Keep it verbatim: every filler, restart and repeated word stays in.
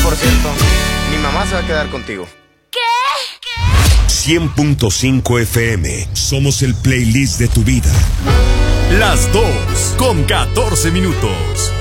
por cierto, mi mamá se va a quedar contigo. cien punto cinco F M. Somos el playlist de tu vida. Las dos con catorce minutos.